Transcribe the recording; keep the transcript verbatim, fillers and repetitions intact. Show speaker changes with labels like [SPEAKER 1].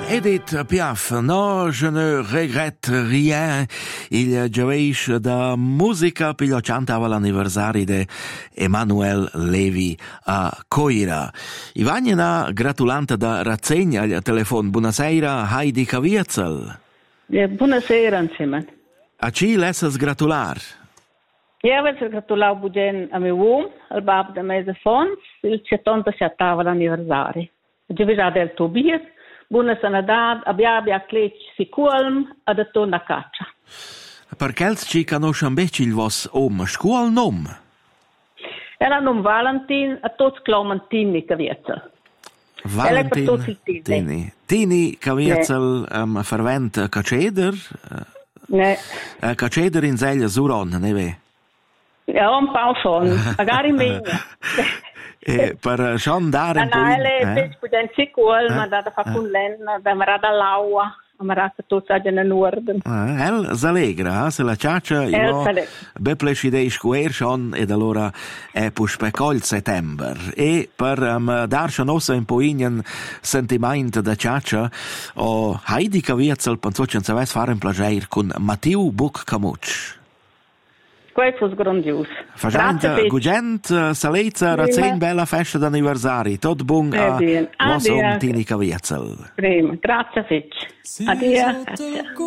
[SPEAKER 1] Edith Piaf, no, je ne regrette rien. Il gioveish da musica piglio cantava l'anniversari de Emanuel Levi a Coira. Ivanina gratulante da razzegna al telefon. Buonasera, Heidi Caviezel.
[SPEAKER 2] Ja, buonasera insieme.
[SPEAKER 1] A ci lessas gratular?
[SPEAKER 2] Ja, voglio gratulare bugen a mio uomo, al babbo da mese fons, il settantasette l'anniversario. Già vi del Tobias. Buona sanità, abbiamo a clec si colm ad a tonna caccia.
[SPEAKER 1] Per quels ci conosce invece il vos om, scuol nom?
[SPEAKER 2] Era non Valentin, a tots Clementini Caviezel.
[SPEAKER 1] Valentin Tini. Tini Caviezel um, fervent caceder?
[SPEAKER 2] Ne.
[SPEAKER 1] Uh, caceder in zeglia Zuron, ne ve?
[SPEAKER 2] Ja, un po' schon, magari meno.
[SPEAKER 1] E per Sean dare un po'
[SPEAKER 2] in...
[SPEAKER 1] eh?
[SPEAKER 2] Eh, poi si cuol, ma da fa con l'en, da marada l'aua, marada tutto già nel nord.
[SPEAKER 1] El s'allegra, se la ciaccia io be plescidei square Sean ed allora è pus pe col settembre e per um, darci nossa un po' in sentimento da ciaccia o Heidi Caviezel pensò che non fare un piacere con Matteo Buc Camucci.
[SPEAKER 2] Questo è grandioso.
[SPEAKER 1] Facente, gugent, salezza, razzegn, bella festa d'anniversari. Tot buon a
[SPEAKER 2] eh
[SPEAKER 1] vostro Tini Caviezel.
[SPEAKER 2] Prima, grazie Fitch. Addio.